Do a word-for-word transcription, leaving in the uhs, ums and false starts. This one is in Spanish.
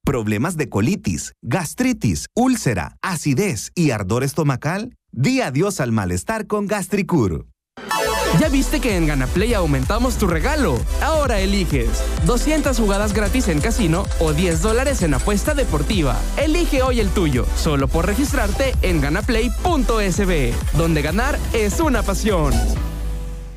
¿Problemas de colitis, gastritis, úlcera, acidez y ardor estomacal? Di adiós al malestar con Gastricur. ¿Ya viste que en Ganaplay aumentamos tu regalo? Ahora eliges doscientas jugadas gratis en casino o diez dólares en apuesta deportiva. Elige hoy el tuyo, solo por registrarte en ganaplay punto es be, donde ganar es una pasión.